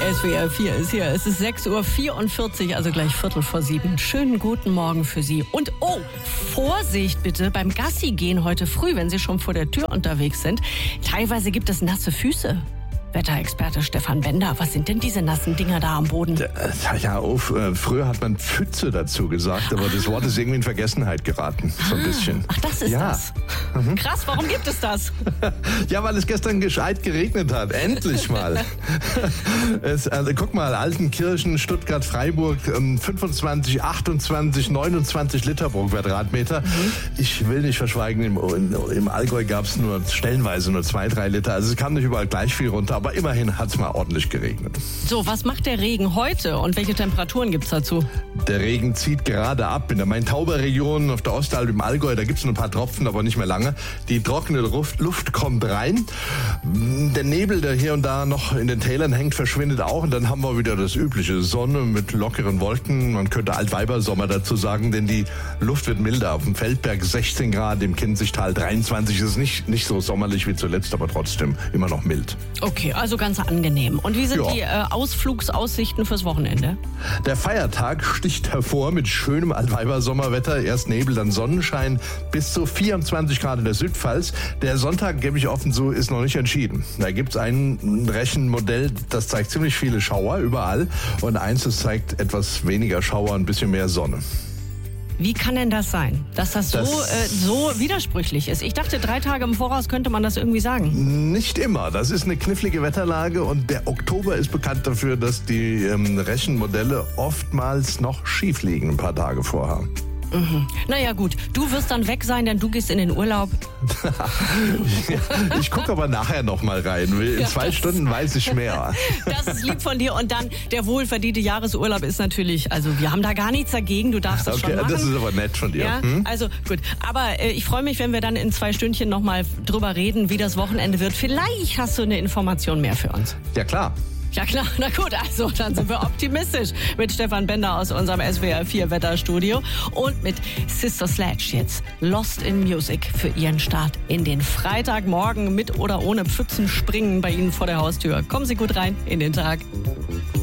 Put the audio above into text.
SWR 4 ist hier. Es ist 6.44 Uhr, also gleich 6:45. Schönen guten Morgen für Sie. Und Vorsicht bitte beim Gassi gehen heute früh, wenn Sie schon vor der Tür unterwegs sind. Teilweise gibt es nasse Füße. Wetterexperte Stefan Bender, was sind denn diese nassen Dinger da am Boden? Früher hat man Pfütze dazu gesagt, aber das Wort ist irgendwie in Vergessenheit geraten, so ein bisschen. Ach, das ist das. Krass, warum gibt es das? Ja, weil es gestern gescheit geregnet hat. Endlich mal. Guck mal, Altenkirchen, Stuttgart, Freiburg, 25, 28, 29 Liter pro Quadratmeter. Ich will nicht verschweigen, im Allgäu gab es nur stellenweise nur 2-3 Liter. Also es kam nicht überall gleich viel runter, aber immerhin hat es mal ordentlich geregnet. So, was macht der Regen heute und welche Temperaturen gibt es dazu? Der Regen zieht gerade ab. In der Main-Tauber-Region auf der Ostalb im Allgäu, da gibt es ein paar Tropfen, aber nicht mehr lange. Die trockene Luft kommt rein. Der Nebel, der hier und da noch in den Tälern hängt, verschwindet auch. Und dann haben wir wieder das übliche Sonne mit lockeren Wolken. Man könnte Altweibersommer dazu sagen, denn die Luft wird milder. Auf dem Feldberg 16 Grad, im Kinzigtal 23. Das ist nicht so sommerlich wie zuletzt, aber trotzdem immer noch mild. Okay, also ganz angenehm. Und wie sind die Ausflugsaussichten fürs Wochenende? Der Feiertag sticht hervor mit schönem Altweibersommerwetter. Erst Nebel, dann Sonnenschein, bis zu 24 Grad in der Südpfalz. Der Sonntag, gebe ich offen zu, ist noch nicht entschieden. Da gibt es ein Rechenmodell, das zeigt ziemlich viele Schauer überall. Und eins, das zeigt etwas weniger Schauer, ein bisschen mehr Sonne. Wie kann denn das sein, dass das so widersprüchlich ist? Ich dachte, 3 Tage im Voraus könnte man das irgendwie sagen. Nicht immer. Das ist eine knifflige Wetterlage und der Oktober ist bekannt dafür, dass die Rechenmodelle oftmals noch schief liegen, ein paar Tage vorher. Naja gut, du wirst dann weg sein, denn du gehst in den Urlaub. Ich gucke aber nachher noch mal rein. In 2 Stunden weiß ich mehr. Das ist lieb von dir. Und dann der wohlverdiente Jahresurlaub ist natürlich, also wir haben da gar nichts dagegen, du darfst das schon machen. Das ist aber nett von dir. Ja, also gut. Aber ich freue mich, wenn wir dann in 2 Stündchen noch mal drüber reden, wie das Wochenende wird. Vielleicht hast du eine Information mehr für uns. Ja, klar. Ja klar, na gut, also dann sind wir optimistisch mit Stefan Bender aus unserem SWR 4 Wetterstudio und mit Sister Sledge jetzt Lost in Music für ihren Start in den Freitagmorgen mit oder ohne Pfützenspringen bei Ihnen vor der Haustür. Kommen Sie gut rein in den Tag.